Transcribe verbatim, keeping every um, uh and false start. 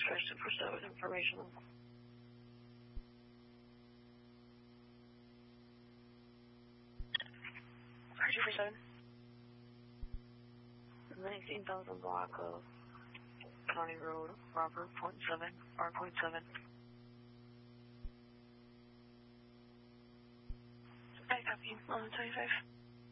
tries to push that with information. two four seven. nineteen thousand block of County Road, Robert, point seven, R point seven. I copy, eleven twenty-five.